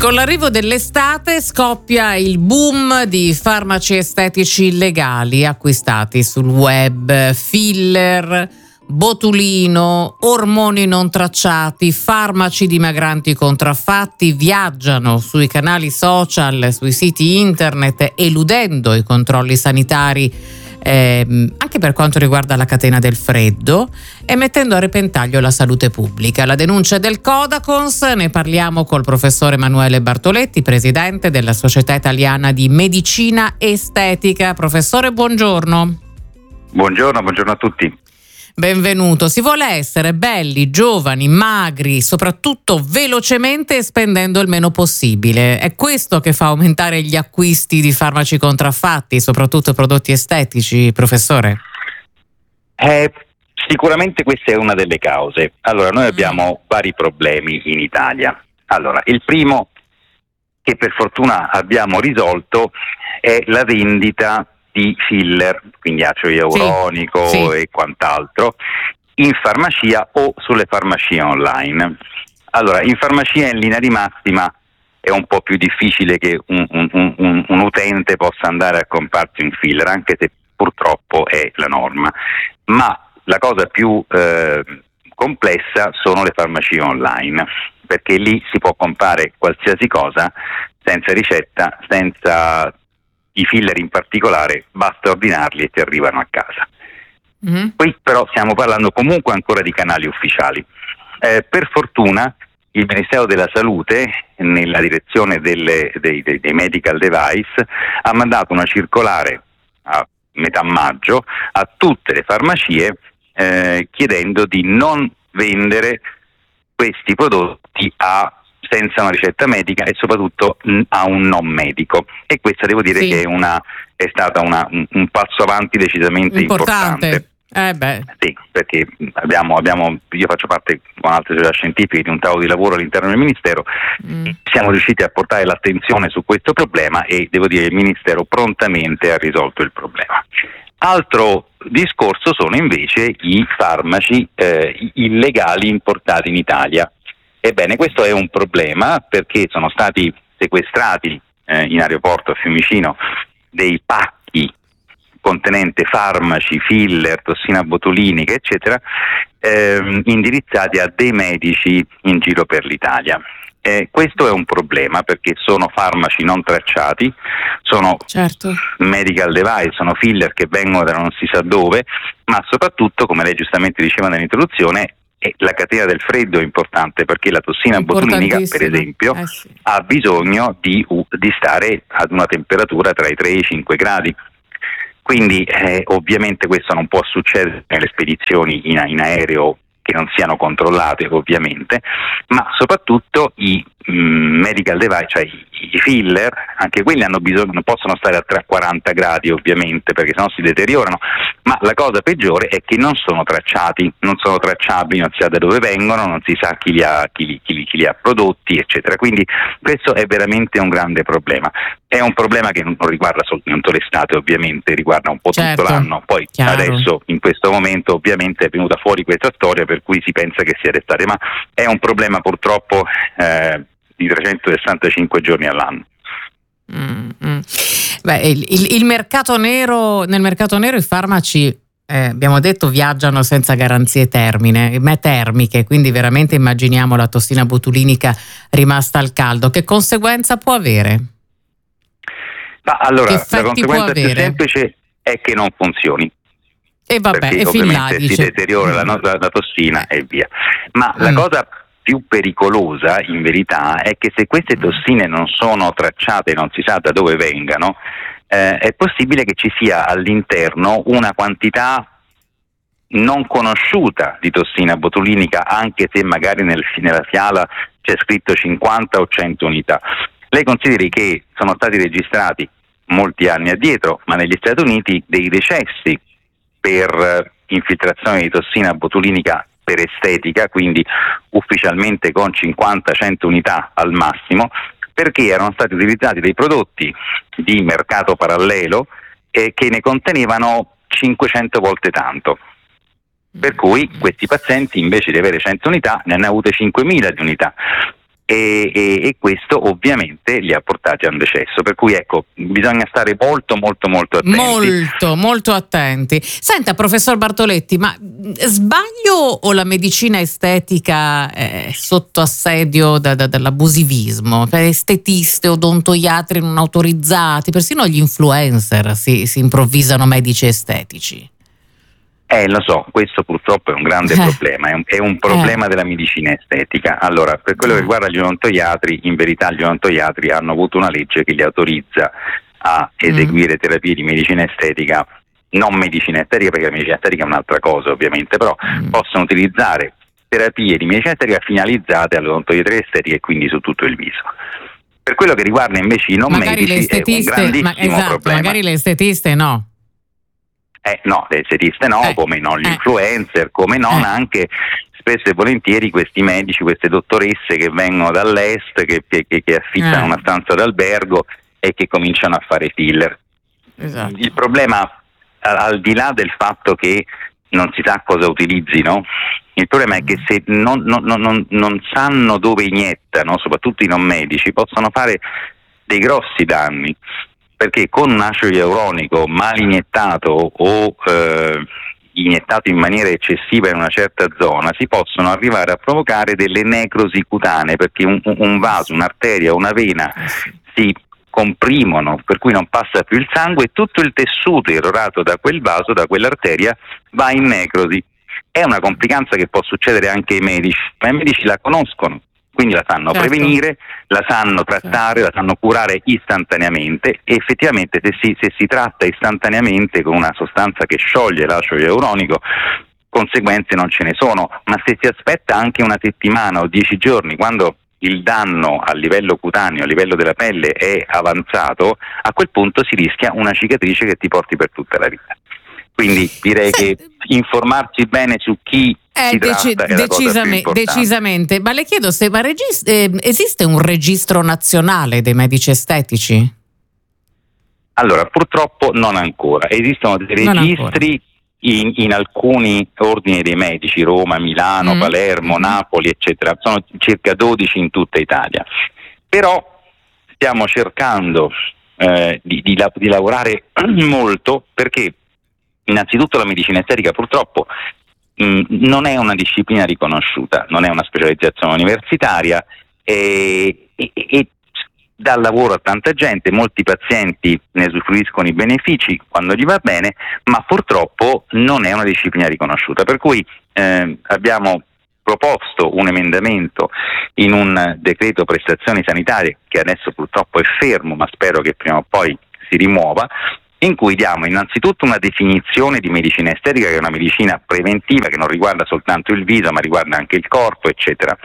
Con l'arrivo dell'estate scoppia il boom di farmaci estetici illegali acquistati sul web, filler, botulino, ormoni non tracciati, farmaci dimagranti contraffatti viaggiano sui canali social, sui siti internet, eludendo i controlli sanitari anche per quanto riguarda la catena del freddo e mettendo a repentaglio la salute pubblica. La denuncia del Codacons, ne parliamo col professor Emanuele Bartoletti, presidente della Società Italiana di Medicina Estetica. Professore, buongiorno. Buongiorno a tutti. Benvenuto. Si vuole essere belli, giovani, magri, soprattutto velocemente e spendendo il meno possibile. È questo che fa aumentare gli acquisti di farmaci contraffatti, soprattutto prodotti estetici, professore? Sicuramente questa è una delle cause. Allora, noi abbiamo vari problemi in Italia. Allora, il primo, che per fortuna abbiamo risolto, è la vendita di filler, quindi acido ialuronico e quant'altro, in farmacia o sulle farmacie online. Allora, in farmacia in linea di massima è un po' più difficile che un utente possa andare a comprarsi un filler, anche se purtroppo è la norma. Ma la cosa più complessa sono le farmacie online, perché lì si può comprare qualsiasi cosa senza ricetta, senza i filler in particolare, basta ordinarli e ti arrivano a casa. Qui però stiamo parlando comunque ancora di canali ufficiali. Per fortuna il Ministero della Salute, nella direzione dei medical device, ha mandato una circolare a metà maggio a tutte le farmacie chiedendo di non vendere questi prodotti senza una ricetta medica e soprattutto a un non medico, e questa devo dire che è stata un passo avanti decisamente importante. Sì, perché io faccio parte con altre società scientifiche di un tavolo di lavoro all'interno del Ministero. Siamo riusciti a portare l'attenzione su questo problema e devo dire che il Ministero prontamente ha risolto il problema. Altro discorso sono invece i farmaci illegali importati in Italia. Ebbene, questo è un problema perché sono stati sequestrati in aeroporto a Fiumicino dei pacchi contenente farmaci, filler, tossina botulinica, eccetera, indirizzati a dei medici in giro per l'Italia. Questo è un problema perché sono farmaci non tracciati, sono medical device, sono filler che vengono da non si sa dove, ma soprattutto, come lei giustamente diceva nell'introduzione, la catena del freddo è importante, perché la tossina botulinica, per esempio, ha bisogno di stare ad una temperatura tra i 3 e i 5 gradi. Quindi ovviamente questo non può succedere nelle spedizioni in aereo che non siano controllate, ovviamente, ma soprattutto i medical device, cioè i filler, anche quelli hanno bisogno, non possono stare a 40 gradi ovviamente, perché sennò si deteriorano, ma la cosa peggiore è che non sono tracciati, non sono tracciabili, non si sa da dove vengono, non si sa chi li ha prodotti, eccetera. Quindi questo è veramente un grande problema. È un problema che non riguarda soltanto l'estate, ovviamente, riguarda un po' tutto l'anno. Poi adesso, in questo momento, ovviamente è venuta fuori questa storia per cui si pensa che sia l'estate, ma è un problema purtroppo di 365 giorni all'anno. Il mercato nero, nel mercato nero i farmaci abbiamo detto viaggiano senza garanzie termiche, quindi veramente immaginiamo la tossina botulinica rimasta al caldo. Che conseguenza può avere? Allora, la conseguenza più semplice è che non funzioni. E perché ovviamente si deteriora la tossina e via. Ma la cosa più pericolosa in verità è che se queste tossine non sono tracciate, non si sa da dove vengano, è possibile che ci sia all'interno una quantità non conosciuta di tossina botulinica, anche se magari nella fiala c'è scritto 50 o 100 unità. Lei consideri che sono stati registrati molti anni addietro, ma negli Stati Uniti, dei decessi per infiltrazione di tossina botulinica per estetica, quindi ufficialmente con 50-100 unità al massimo, perché erano stati utilizzati dei prodotti di mercato parallelo che ne contenevano 500 volte tanto. Per cui questi pazienti, invece di avere 100 unità, ne hanno avute 5.000 di unità. e questo ovviamente li ha portati a un decesso, per cui ecco, bisogna stare molto attenti. Molto attenti. Senta, professor Bartoletti, ma sbaglio o la medicina estetica è sotto assedio dall'abusivismo? Estetiste, odontoiatri non autorizzati, persino gli influencer si improvvisano medici estetici. Lo so, questo purtroppo è un grande problema, è un problema della medicina estetica. Allora, per quello che riguarda gli odontoiatri, in verità gli odontoiatri hanno avuto una legge che li autorizza a eseguire terapie di medicina estetica, non medicina estetica, perché la medicina estetica è un'altra cosa ovviamente, però possono utilizzare terapie di medicina estetica finalizzate all'odontoiatria estetica e quindi su tutto il viso. Per quello che riguarda invece i non medici è un grandissimo problema. Magari le estetiste no. No, le estetiste no, come non gli influencer, come non anche spesso e volentieri questi medici, queste dottoresse che vengono dall'est, che affittano una stanza d'albergo e che cominciano a fare filler. Esatto. Il problema, al di là del fatto che non si sa cosa utilizzino, il problema è che se non sanno dove iniettano, soprattutto i non medici, possono fare dei grossi danni. Perché con un acido ialuronico mal iniettato o iniettato in maniera eccessiva in una certa zona si possono arrivare a provocare delle necrosi cutanee, perché un vaso, un'arteria o una vena si comprimono, per cui non passa più il sangue e tutto il tessuto irrorato da quel vaso, da quell'arteria, va in necrosi. È una complicanza che può succedere anche ai medici, ma i medici la conoscono. Quindi la sanno prevenire, la sanno trattare, la sanno curare istantaneamente e effettivamente se si tratta istantaneamente con una sostanza che scioglie l'acido ialuronico, conseguenze non ce ne sono, ma se si aspetta anche una settimana o 10 giorni, quando il danno a livello cutaneo, a livello della pelle è avanzato, a quel punto si rischia una cicatrice che ti porti per tutta la vita. Quindi direi che informarsi bene su chi si tratta è la cosa più importante. Decisamente. Ma le chiedo se esiste un registro nazionale dei medici estetici? Allora, purtroppo non ancora. Esistono dei registri in alcuni ordini dei medici, Roma, Milano, Palermo, Napoli, eccetera. Sono circa 12 in tutta Italia. Però stiamo cercando di lavorare molto, perché innanzitutto la medicina estetica purtroppo non è una disciplina riconosciuta, non è una specializzazione universitaria e dà lavoro a tanta gente, molti pazienti ne usufruiscono i benefici quando gli va bene, ma purtroppo non è una disciplina riconosciuta, per cui abbiamo proposto un emendamento in un decreto prestazioni sanitarie che adesso purtroppo è fermo, ma spero che prima o poi si rimuova, in cui diamo innanzitutto una definizione di medicina estetica, che è una medicina preventiva che non riguarda soltanto il viso ma riguarda anche il corpo, eccetera.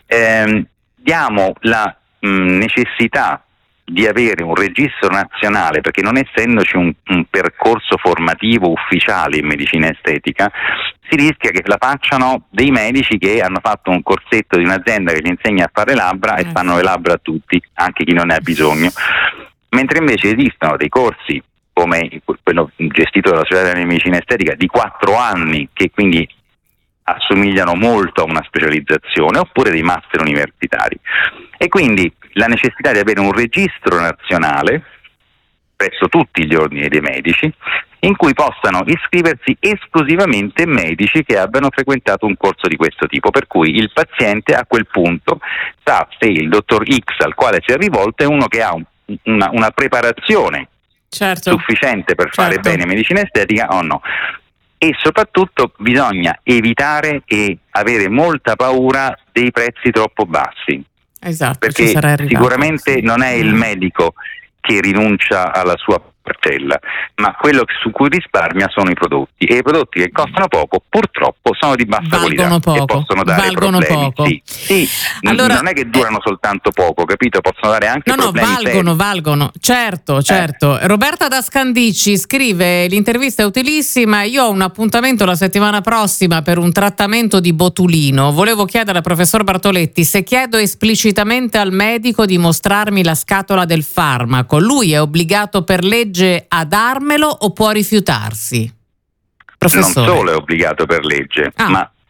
Diamo la necessità di avere un registro nazionale, perché non essendoci un percorso formativo ufficiale in medicina estetica, si rischia che la facciano dei medici che hanno fatto un corsetto di un'azienda che gli insegna a fare labbra e fanno le labbra a tutti, anche chi non ne ha bisogno. Mentre invece esistono dei corsi come quello gestito dalla Società di Medicina Estetica di 4 anni, che quindi assomigliano molto a una specializzazione, oppure dei master universitari. E quindi la necessità di avere un registro nazionale presso tutti gli ordini dei medici, in cui possano iscriversi esclusivamente medici che abbiano frequentato un corso di questo tipo, per cui il paziente a quel punto sa se il dottor X al quale si è rivolto è uno che ha una preparazione sufficiente per fare bene medicina estetica o no. E soprattutto bisogna evitare e avere molta paura dei prezzi troppo bassi, perché sicuramente non è il medico che rinuncia alla sua cartella, ma quello su cui risparmia sono i prodotti, e i prodotti che costano poco purtroppo sono di bassa qualità e possono dare problemi. Sì, allora, non è che durano soltanto poco, capito? Possono dare anche problemi. Valgono, certo. Roberta da Scandicci scrive: l'intervista è utilissima, io ho un appuntamento la settimana prossima per un trattamento di botulino, volevo chiedere al professor Bartoletti se chiedo esplicitamente al medico di mostrarmi la scatola del farmaco, lui è obbligato per legge a darmelo o può rifiutarsi? Professore. Non solo è obbligato per legge, ma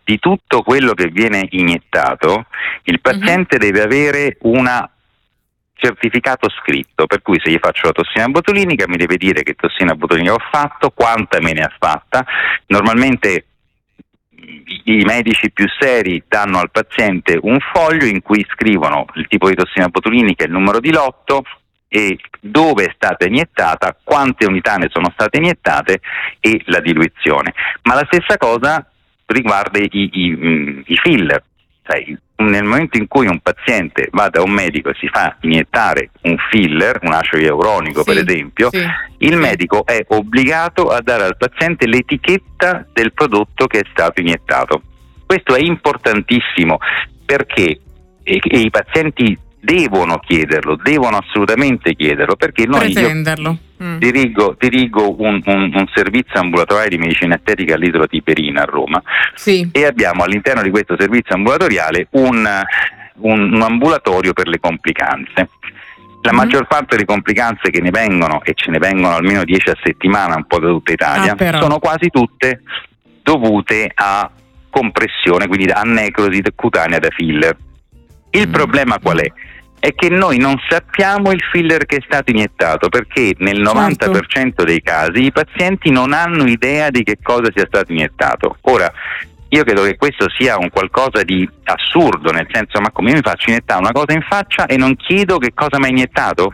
di tutto quello che viene iniettato, il paziente deve avere una certificato scritto, per cui se gli faccio la tossina botulinica mi deve dire che tossina botulinica ho fatto, quanta me ne ha fatta. Normalmente i medici più seri danno al paziente un foglio in cui scrivono il tipo di tossina botulinica, il numero di lotto e dove è stata iniettata, quante unità ne sono state iniettate e la diluizione. Ma la stessa cosa riguarda i filler. Nel momento in cui un paziente va da un medico e si fa iniettare un filler, un acido ialuronico per esempio, il medico è obbligato a dare al paziente l'etichetta del prodotto che è stato iniettato. Questo è importantissimo perché i pazienti devono chiederlo, devono assolutamente chiederlo, perché noi dirigo un servizio ambulatoriale di medicina estetica all'Isola Tiberina a Roma e abbiamo all'interno di questo servizio ambulatoriale un ambulatorio per le complicanze. La maggior parte delle complicanze che ne vengono, e ce ne vengono almeno 10 a settimana un po' da tutta Italia, sono quasi tutte dovute a compressione, quindi a necrosi cutanea da filler. Il problema qual è? È che noi non sappiamo il filler che è stato iniettato, perché nel 90% dei casi i pazienti non hanno idea di che cosa sia stato iniettato. Ora, io credo che questo sia un qualcosa di assurdo, nel senso, ma come io mi faccio iniettare una cosa in faccia e non chiedo che cosa mi ha iniettato?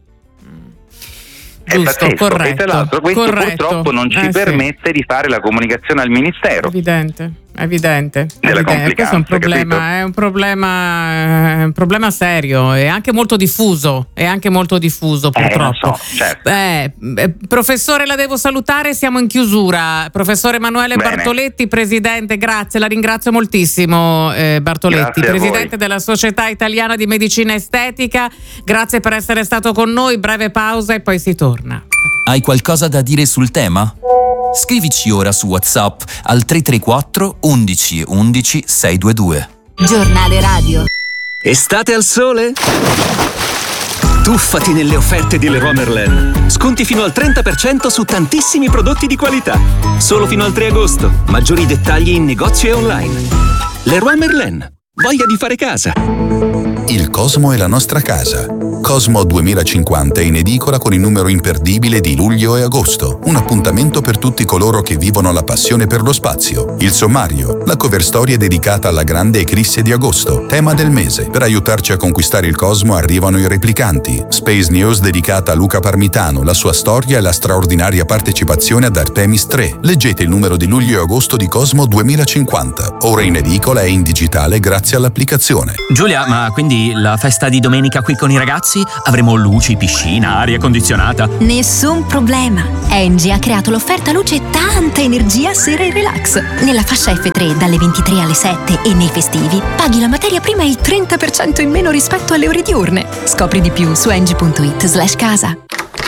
È pazzesco. Corretto, e tra l'altro questo purtroppo non ci permette di fare la comunicazione al Ministero. Evidente. Questo è un problema serio e anche molto diffuso, purtroppo. Professore, la devo salutare, siamo in chiusura. Professore Emanuele Bartoletti, presidente, grazie, la ringrazio moltissimo. Bartoletti, presidente della Società Italiana di Medicina Estetica, grazie per essere stato con noi. Breve pausa e poi si torna. Hai qualcosa da dire sul tema? Scrivici ora su WhatsApp al 334 11 11 622. Giornale radio. Estate al sole? Tuffati nelle offerte di Leroy Merlin. Sconti fino al 30% su tantissimi prodotti di qualità. Solo fino al 3 agosto. Maggiori dettagli in negozio e online. Leroy Merlin. Voglia di fare casa. Il Cosmo è la nostra casa. Cosmo 2050 è in edicola con il numero imperdibile di luglio e agosto. Un appuntamento per tutti coloro che vivono la passione per lo spazio. Il sommario, la cover story è dedicata alla grande eclisse di agosto, tema del mese. Per aiutarci a conquistare il Cosmo arrivano i replicanti. Space News dedicata a Luca Parmitano, la sua storia e la straordinaria partecipazione ad Artemis 3. Leggete il numero di luglio e agosto di Cosmo 2050. Ora in edicola e in digitale grazie all'applicazione. Giulia, ma quindi la festa di domenica qui con i ragazzi? Avremo luci, piscina, aria condizionata? Nessun problema. Engie ha creato l'offerta luce tanta energia sera e relax. Nella fascia F3 dalle 23 alle 7 e nei festivi paghi la materia prima il 30% in meno rispetto alle ore diurne. Scopri di più su engie.it/casa.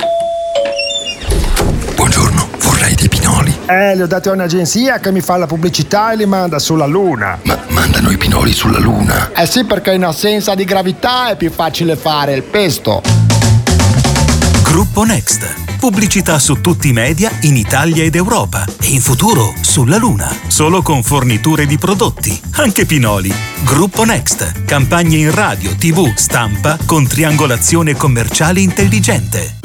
Buongiorno, vorrei dei pinoli. Li ho dati a un'agenzia che mi fa la pubblicità e li manda sulla Luna. Ma mandano i pinoli sulla Luna? Sì, perché in assenza di gravità è più facile fare il pesto. Gruppo Next. Pubblicità su tutti i media in Italia ed Europa e in futuro sulla Luna. Solo con forniture di prodotti, anche pinoli. Gruppo Next. Campagne in radio, TV, stampa con triangolazione commerciale intelligente.